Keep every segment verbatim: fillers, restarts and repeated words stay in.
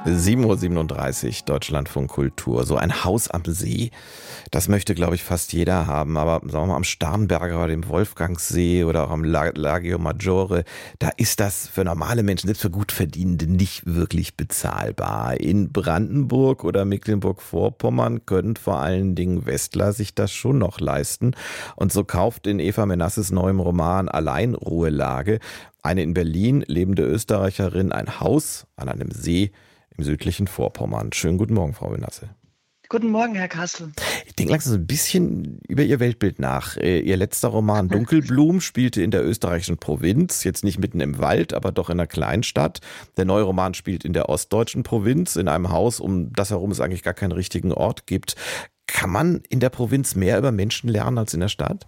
sieben Uhr siebenunddreißig, Deutschlandfunk Kultur. So ein Haus am See, das möchte, glaube ich, fast jeder haben. Aber sagen wir mal, am Starnberger oder dem Wolfgangsee oder auch am Lago Maggiore, da ist das für normale Menschen, selbst für Gutverdienende, nicht wirklich bezahlbar. In Brandenburg oder Mecklenburg-Vorpommern können vor allen Dingen Westler sich das schon noch leisten. Und so kauft in Eva Menasses neuem Roman Alleinruhelage eine in Berlin lebende Österreicherin ein Haus an einem See im südlichen Vorpommern. Schönen guten Morgen, Frau Menasse. Guten Morgen, Herr Kastel. Ich denke langsam so ein bisschen über Ihr Weltbild nach. Ihr letzter Roman Dunkelblumen spielte in der österreichischen Provinz, jetzt nicht mitten im Wald, aber doch in einer Kleinstadt. Der neue Roman spielt in der ostdeutschen Provinz, in einem Haus, um das herum es eigentlich gar keinen richtigen Ort gibt. Kann man in der Provinz mehr über Menschen lernen als in der Stadt?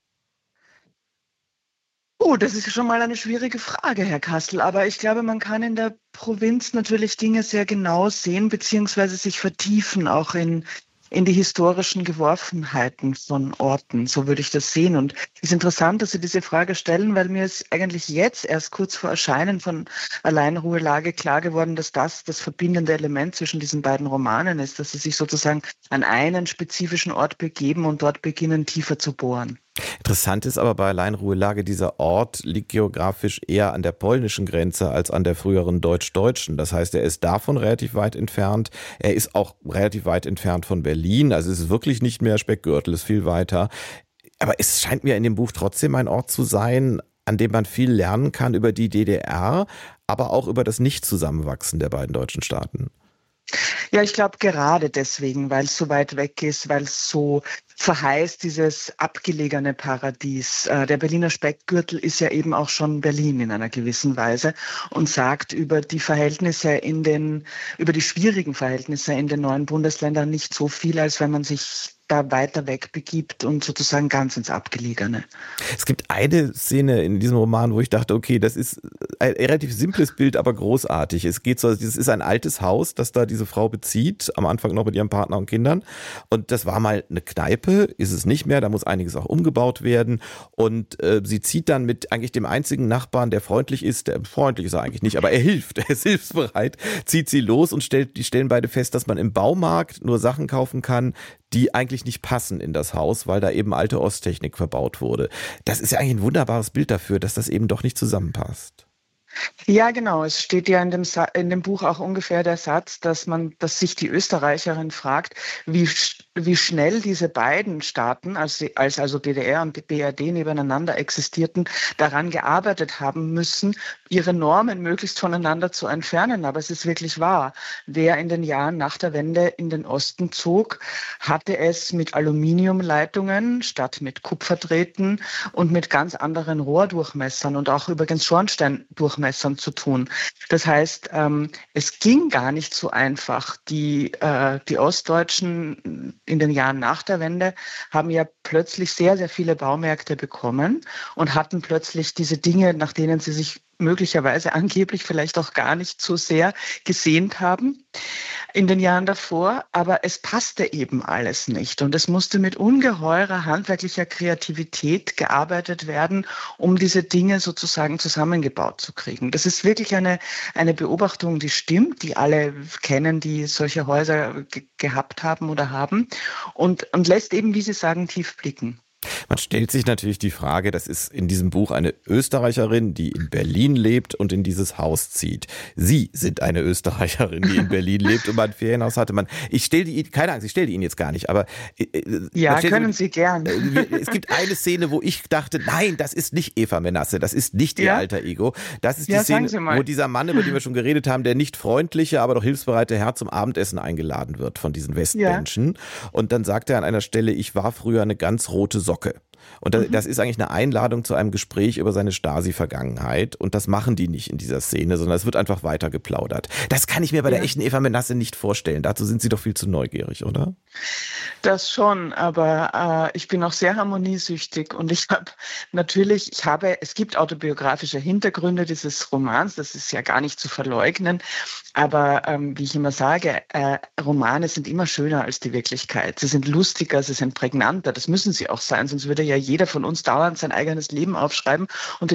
Oh, das ist schon mal eine schwierige Frage, Herr Kastel. Aber ich glaube, man kann in der Provinz natürlich Dinge sehr genau sehen, beziehungsweise sich vertiefen, auch in, in die historischen Geworfenheiten von Orten. So würde ich das sehen. Und es ist interessant, dass Sie diese Frage stellen, weil mir ist eigentlich jetzt erst kurz vor Erscheinen von Alleinruhelage klar geworden, dass das das verbindende Element zwischen diesen beiden Romanen ist, dass sie sich sozusagen an einen spezifischen Ort begeben und dort beginnen, tiefer zu bohren. Interessant ist aber bei Alleinruhelage, dieser Ort liegt geografisch eher an der polnischen Grenze als an der früheren deutsch-deutschen. Das heißt, er ist davon relativ weit entfernt. Er ist auch relativ weit entfernt von Berlin. Also es ist wirklich nicht mehr Speckgürtel, es ist viel weiter. Aber es scheint mir in dem Buch trotzdem ein Ort zu sein, an dem man viel lernen kann über die D D R, aber auch über das Nicht-Zusammenwachsen der beiden deutschen Staaten. Ja, ich glaube gerade deswegen, weil es so weit weg ist, weil es so verheißt, dieses abgelegene Paradies. Äh, der Berliner Speckgürtel ist ja eben auch schon Berlin in einer gewissen Weise und sagt über die Verhältnisse in den, über die schwierigen Verhältnisse in den neuen Bundesländern nicht so viel, als wenn man sich da weiter weg begibt und sozusagen ganz ins Abgelegene. Es gibt eine Szene in diesem Roman, wo ich dachte, okay, das ist ein relativ simples Bild, aber großartig. Es geht so, es ist ein altes Haus, das da diese Frau bezieht, am Anfang noch mit ihrem Partner und Kindern. Und das war mal eine Kneipe, ist es nicht mehr, da muss einiges auch umgebaut werden. Und äh, sie zieht dann mit eigentlich dem einzigen Nachbarn, der freundlich ist, der freundlich ist er eigentlich nicht, aber er hilft, er ist hilfsbereit, zieht sie los und stellt, die stellen beide fest, dass man im Baumarkt nur Sachen kaufen kann, die eigentlich nicht passen in das Haus, weil da eben alte Osttechnik verbaut wurde. Das ist ja eigentlich ein wunderbares Bild dafür, dass das eben doch nicht zusammenpasst. Ja, genau. Es steht ja in dem, Sa- in dem Buch auch ungefähr der Satz, dass man, dass sich die Österreicherin fragt, wie, sch- wie schnell diese beiden Staaten, als, sie, als also D D R und B R D nebeneinander existierten, daran gearbeitet haben müssen, ihre Normen möglichst voneinander zu entfernen. Aber es ist wirklich wahr. Wer in den Jahren nach der Wende in den Osten zog, hatte es mit Aluminiumleitungen statt mit Kupferdrähten und mit ganz anderen Rohrdurchmessern und auch übrigens Schornsteindurchmessern zu tun. Das heißt, ähm, es ging gar nicht so einfach. Die, äh, die Ostdeutschen in den Jahren nach der Wende haben ja plötzlich sehr, sehr viele Baumärkte bekommen und hatten plötzlich diese Dinge, nach denen sie sich möglicherweise angeblich vielleicht auch gar nicht so sehr gesehnt haben in den Jahren davor, aber es passte eben alles nicht und es musste mit ungeheurer handwerklicher Kreativität gearbeitet werden, um diese Dinge sozusagen zusammengebaut zu kriegen. Das ist wirklich eine, eine Beobachtung, die stimmt, die alle kennen, die solche Häuser ge- gehabt haben oder haben und, und lässt eben, wie Sie sagen, tief blicken. Man stellt sich natürlich die Frage, das ist in diesem Buch eine Österreicherin, die in Berlin lebt und in dieses Haus zieht. Sie sind eine Österreicherin, die in Berlin lebt und ein Ferienhaus hatte. Man, ich stelle die, keine Angst, ich stelle die Ihnen jetzt gar nicht, aber äh, Ja, stellt, können Sie gern. Äh, es gibt eine Szene, wo ich dachte, nein, das ist nicht Eva Menasse, das ist nicht ihr Ja? alter Ego. Das ist die Ja, Szene, sagen Sie mal. wo dieser Mann, über den wir schon geredet haben, der nicht freundliche, aber doch hilfsbereite Herr zum Abendessen eingeladen wird von diesen Westmenschen. Und dann sagt er an einer Stelle, ich war früher eine ganz rote Socke. Und das, das ist eigentlich eine Einladung zu einem Gespräch über seine Stasi-Vergangenheit. Und das machen die nicht in dieser Szene, sondern es wird einfach weiter geplaudert. Das kann ich mir bei Ja. der echten Eva Menasse nicht vorstellen. Dazu sind Sie doch viel zu neugierig, oder? Das schon, aber äh, ich bin auch sehr harmoniesüchtig und ich habe natürlich, ich habe, es gibt autobiografische Hintergründe dieses Romans, das ist ja gar nicht zu verleugnen, aber ähm, wie ich immer sage, äh, Romane sind immer schöner als die Wirklichkeit. Sie sind lustiger, sie sind prägnanter, das müssen sie auch sein, sonst würde ja jeder von uns dauernd sein eigenes Leben aufschreiben und die